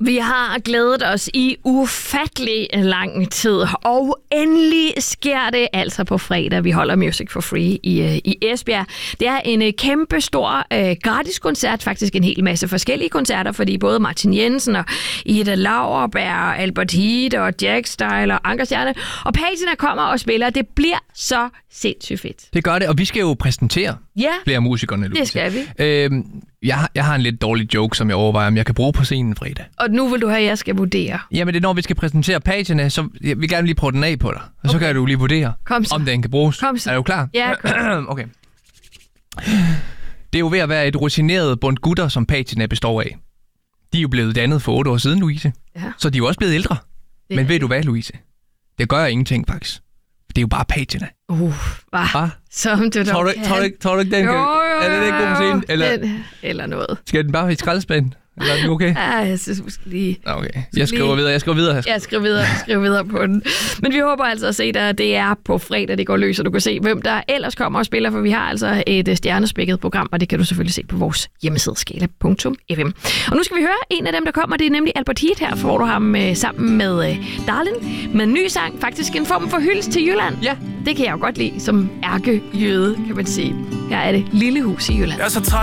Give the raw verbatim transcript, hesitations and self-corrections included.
Vi har glædet os i ufattelig lang tid, og endelig sker det altså på fredag. Vi holder Music for Free i, i Esbjerg. Det er en kæmpe stor øh, gratis koncert, faktisk en hel masse forskellige koncerter, fordi både Martin Jensen og Ida Lauerberg, Albert Heat og Jack Style og Anker Stjerne og Patina kommer og spiller. Det bliver så sindssygt fedt. Det gør det, og vi skal jo præsentere ja, flere musikerne. Det skal vi. Øhm, jeg, har, jeg har en lidt dårlig joke, som jeg overvejer, om jeg kan bruge på scenen fredag. Og nu vil du have, at jeg skal vurdere. Jamen, det er når vi skal præsentere Patina, så jeg vil gerne lige prøve den af på dig. Og okay. Så kan du lige vurdere, om den kan bruges. Kom så. Er du klar? Ja, kom. Okay. Det er jo ved at være et rutineret bund gutter, som Patina består af. De er jo blevet dannet for otte år siden, Louise. Ja. Så de er jo også blevet ældre. Det Men ved du hvad, Louise? Det gør ingenting, faktisk. Det er jo bare Patina. Uh, hvad? Som du tror du, kan. Tror du, tror du ikke, den jo, kan... Jo, jo, er det ikke god på scenen? Eller, den, eller noget. Skal den bare i skraldespanden? Eller er det okay? Ja, jeg synes måske lige... Okay, jeg skriver lige... videre, jeg skriver videre. Jeg skriver videre, jeg skriver videre på den. Men vi håber altså at se dig. Det er på fredag, det går løs, og du kan se, hvem der ellers kommer og spiller, for vi har altså et stjernespækket program, og det kan du selvfølgelig se på vores hjemmeside skala punktum f m. Og nu skal vi høre en af dem, der kommer. Det er nemlig Albert Heat. Her får du ham øh, sammen med øh, Darlin, med en ny sang. Faktisk en form for hyldest til Jylland. Ja. Det kan jeg jo godt lide, som ærkejøde, kan man sige. Her er det Lille Hus i Jylland. Jeg er så træt